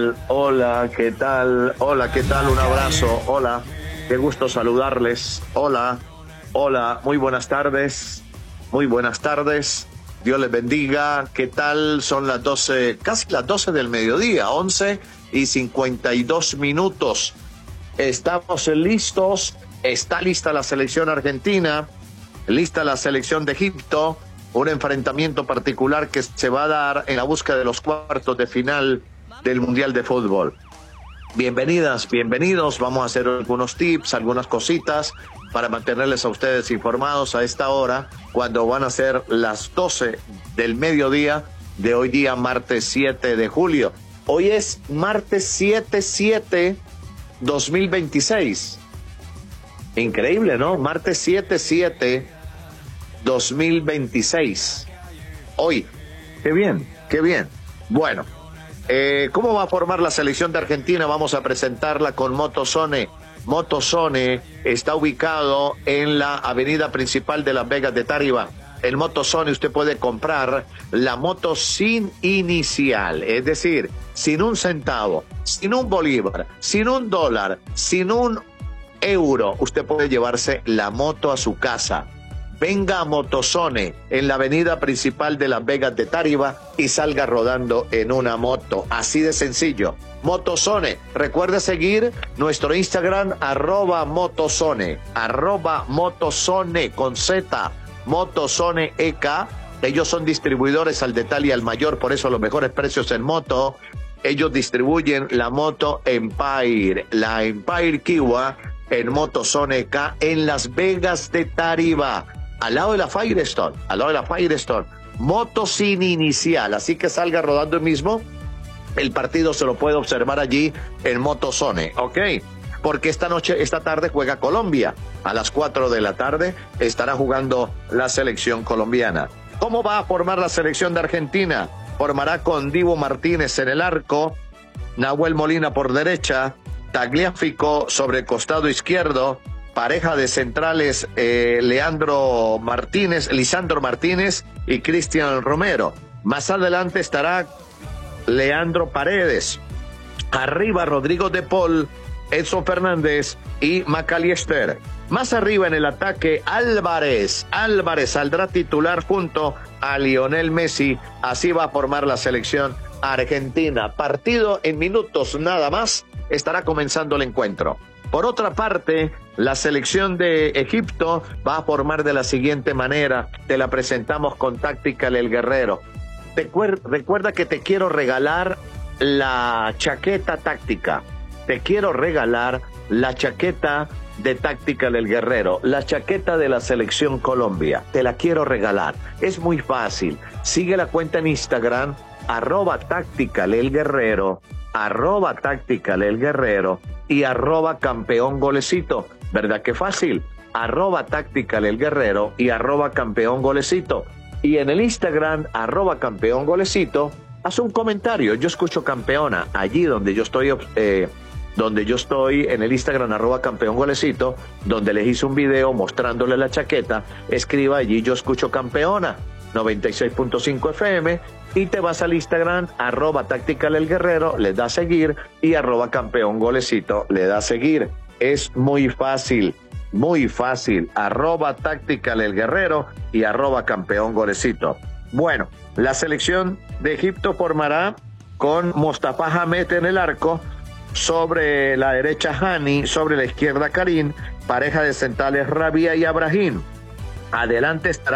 Hola, ¿qué tal? Hola, ¿qué tal? Un abrazo. Hola, qué gusto saludarles. Hola, hola, muy buenas tardes. Muy buenas tardes. Dios les bendiga. ¿Qué tal? Son las 12, casi las 12 del mediodía, 11:52. Estamos listos. Está lista la selección argentina, lista la selección de Egipto. Un enfrentamiento particular que se va a dar en la búsqueda de los cuartos de final del Mundial de Fútbol. Bienvenidas, bienvenidos. Vamos a hacer algunos tips, algunas cositas para mantenerles a ustedes informados a esta hora, cuando van a ser las 12 del mediodía de hoy día, martes 7 de julio. Hoy es martes 7/7/2026. Increíble, ¿no? Martes 7/7/2026. Hoy. Qué bien, qué bien. Bueno, ¿cómo va a formar la selección de Argentina? Vamos a presentarla con Motozone. Motozone está ubicado en la avenida principal de Las Vegas de Tarima. En Motozone usted puede comprar la moto sin inicial, es decir, sin un centavo, sin un bolívar, sin un dólar, sin un euro. Usted puede llevarse la moto a su casa. Venga a Motozone en la avenida principal de Las Vegas de Tarima y salga rodando en una moto. Así de sencillo. Motozone. Recuerde seguir nuestro Instagram, @Motozone, @Motozone con Z, Motozone EK. Ellos son distribuidores al detalle y al mayor, por eso los mejores precios en moto. Ellos distribuyen la moto Empire, la Empire Kiwa en Motozone EK en Las Vegas de Tarima. Al lado de la Firestone, moto sin inicial, así que salga rodando el mismo. El partido se lo puede observar allí en Motozone, ¿ok? Porque esta tarde juega Colombia. A las 4 de la tarde estará jugando la selección colombiana. ¿Cómo va a formar la selección de Argentina? Formará con Dibu Martínez en el arco, Nahuel Molina por derecha, Tagliafico sobre el costado izquierdo, pareja de centrales Lisandro Martínez y Cristian Romero. Más adelante estará Leandro Paredes. Arriba Rodrigo de Paul, Edson Fernández y McAllister. Más arriba en el ataque Álvarez saldrá titular junto a Lionel Messi. Así va a formar la selección argentina. Partido en minutos nada más. Estará comenzando el encuentro. Por otra parte, la selección de Egipto va a formar de la siguiente manera. Te la presentamos con Tactical El Guerrero. Recuerda que te quiero regalar la chaqueta táctica. Te quiero regalar la chaqueta de Tactical El Guerrero, la chaqueta de la selección Colombia. Te la quiero regalar. Es muy fácil. Sigue la cuenta en Instagram, @Tactical El Guerrero, @Tactical El Guerrero y @Campeón Golecito. ¿Verdad que fácil? @Tactical El Guerrero y @Campeón Golecito. Y en el Instagram, @Campeón Golecito, haz un comentario. Yo escucho campeona. Allí donde yo estoy en el Instagram, @Campeón Golecito, donde les hice un video mostrándole la chaqueta, escriba allí yo escucho campeona, 96.5 FM, y te vas al Instagram, @Tactical El Guerrero, le das seguir, y @Campeón Golecito, le das seguir. Es muy fácil, @Tactical El Guerrero y @Campeón Golecito. Bueno, la selección de Egipto formará con Mostafa Hamed en el arco, sobre la derecha Hani, sobre la izquierda Karim, pareja de centrales Rabia y Abrahim. Adelante estará